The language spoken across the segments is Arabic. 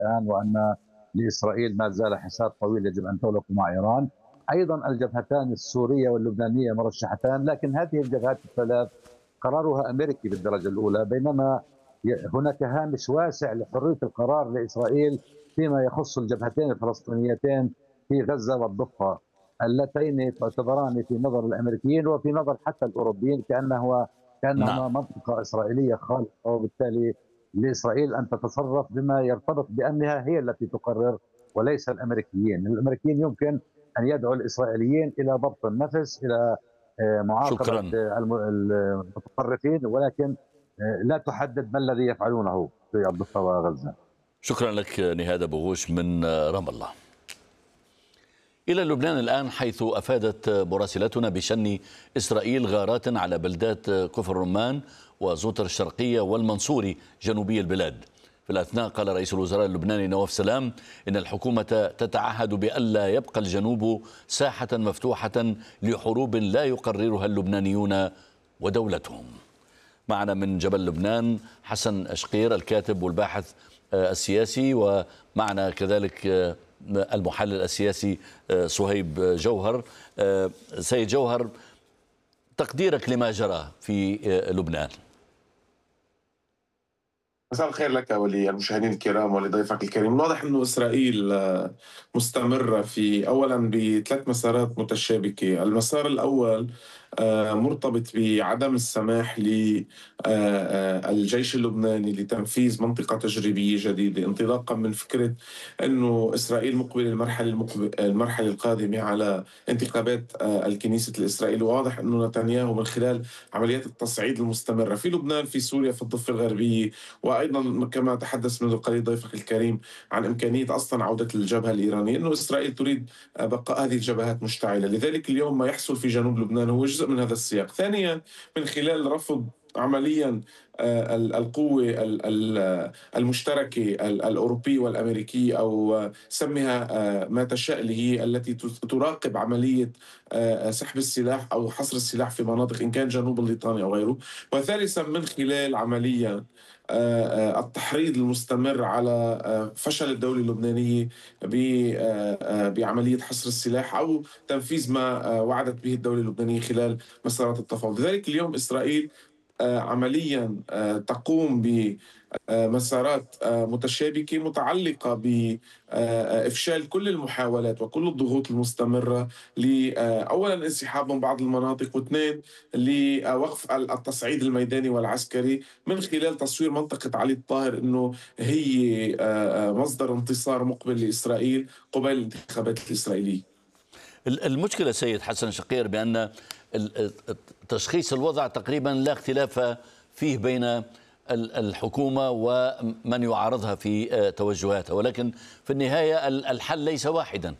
الآن، وأن لإسرائيل ما زال حساب طويل يجب أن تغلق مع إيران. أيضا الجبهتان السورية واللبنانية مرشحتان، لكن هذه الجبهات الثلاث قرارها أمريكي بالدرجة الأولى، بينما هناك هامش واسع لحرية القرار لإسرائيل فيما يخص الجبهتين الفلسطينيتين في غزة والضفة، اللتين تعتبران في نظر الأمريكيين وفي نظر حتى الأوروبيين نعم. كأنهما منطقة إسرائيلية خالصة، وبالتالي لإسرائيل أن تتصرف بما يرتبط بأنها هي التي تقرر وليس الأمريكيين. الأمريكيين يمكن أن يدعوا الإسرائيليين إلى ضبط النفس، إلى معاقبة شكرا. المتطرفين، ولكن لا تحدد ما الذي يفعلونه في الضفة وغزة. شكرا لك نهاد أبو غوش من رام الله. إلى لبنان الآن، حيث أفادت مراسلتنا بشن إسرائيل غارات على بلدات كفر رمان وزوتر الشرقية والمنصوري جنوبي البلاد. في الأثناء قال رئيس الوزراء اللبناني نواف سلام إن الحكومة تتعهد بألا يبقى الجنوب ساحة مفتوحة لحروب لا يقررها اللبنانيون ودولتهم. معنا من جبل لبنان حسن أشقير الكاتب والباحث السياسي، ومعنا كذلك المحلل السياسي صهيب جوهر. سيد جوهر، تقديرك لما جرى في لبنان؟ مساء الخير لك وللمشاهدين الكرام ولضيفك الكريم. واضح أنه إسرائيل مستمرة في أولا بثلاث مسارات متشابكة. المسار الأول مرتبط بعدم السماح للجيش اللبناني لتنفيذ منطقة تجريبية جديدة، انطلاقا من فكرة أنه إسرائيل مقبلة المرحلة القادمة على انتخابات الكنيسة الإسرائيلية. واضح أنه نتنياهو من خلال عمليات التصعيد المستمرة في لبنان، في سوريا، في الضفة الغربية، وأيضا كما تحدث منذ قليل ضيفك الكريم عن إمكانية أصلا عودة الجبهة الإيرانية، أنه إسرائيل تريد بقاء هذه الجبهات مشتعلة. لذلك اليوم ما يحصل في جنوب لبنان هو جزء من هذا السياق. ثانيا، من خلال رفض عمليا القوة المشتركة الأوروبية والأمريكية، أو سمها ما تشاء، اللي هي التي تراقب عملية سحب السلاح أو حصر السلاح في مناطق إن كان جنوب الليطاني أو غيره. وثالثا، من خلال عمليا التحريض المستمر على فشل الدولة اللبنانية بعملية حصر السلاح أو تنفيذ ما وعدت به الدولة اللبنانية خلال مسارات التفاوض. لذلك اليوم إسرائيل عمليا تقوم بمسارات متشابكة متعلقة بإفشال كل المحاولات وكل الضغوط المستمرة أولا انسحاب من بعض المناطق، واثنين لوقف التصعيد الميداني والعسكري من خلال تصوير منطقة علي الطاهر أنه هي مصدر انتصار مقبل لإسرائيل قبيل الانتخابات الإسرائيلية. المشكلة سيد حسن شقير بأن تشخيص الوضع تقريبا لا اختلاف فيه بين الحكومة ومن يعارضها في توجهاتها، ولكن في النهاية الحل ليس واحدا.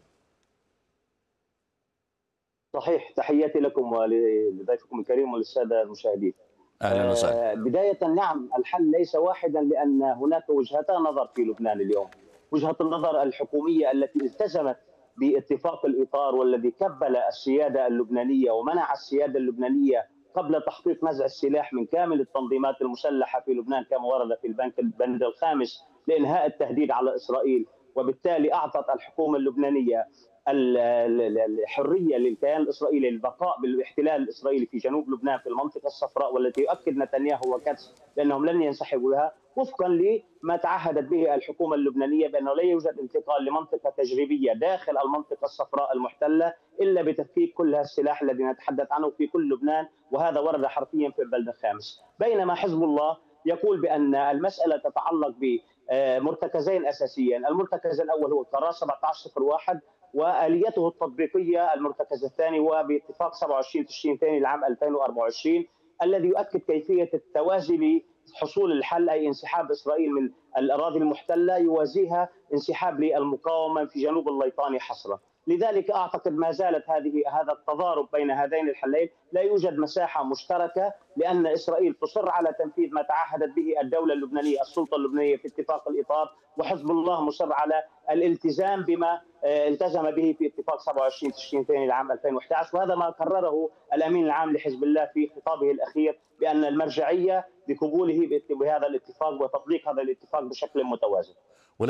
صحيح. تحياتي لكم ولضيفكم الكريم وللسادة المشاهدين. أهلا وسهلا. بداية، نعم، الحل ليس واحدا، لأن هناك وجهتا نظر في لبنان اليوم. وجهة النظر الحكومية التي التزمت باتفاق الإطار والذي كبل السيادة اللبنانية ومنع السيادة اللبنانية قبل تحقيق نزع السلاح من كامل التنظيمات المسلحة في لبنان كما ورد في البند الخامس لإنهاء التهديد على إسرائيل، وبالتالي أعطت الحكومة اللبنانية الحرية للكيان الإسرائيلي للبقاء بالاحتلال الإسرائيلي في جنوب لبنان في المنطقة الصفراء، والتي يؤكد نتنياهو وكاتس بأنهم لن ينسحبوا لها، وفقا لما تعهدت به الحكومة اللبنانية بأنه لا يوجد انتقال لمنطقة تجريبية داخل المنطقة الصفراء المحتلة إلا بتفكيك كل السلاح الذي نتحدث عنه في كل لبنان، وهذا ورد حرفيا في البلد الخامس. بينما حزب الله يقول بأن المسألة تتعلق بمرتكزين أساسيين. المرتكز الأول هو قرار 1701 وآليته التطبيقية، المرتكز الثاني وباتفاق 27 تشرين ثاني لعام 2024 الذي يؤكد كيفية التوازي لحصول الحل، أي انسحاب إسرائيل من الأراضي المحتلة يوازيها انسحاب للمقاومة في جنوب الليطاني حصرا. لذلك أعتقد ما زالت هذا التضارب بين هذين الحلين، لا يوجد مساحة مشتركة، لأن إسرائيل تصر على تنفيذ ما تعهدت به الدولة اللبنانية، السلطة اللبنانية في اتفاق الإطار، وحزب الله مصر على الالتزام بما التزم به في اتفاق 27 تشرين ثاني لعام 2011، وهذا ما قرره الأمين العام لحزب الله في خطابه الأخير بأن المرجعية بقبوله بهذا الاتفاق وتطبيق هذا الاتفاق بشكل متوازن.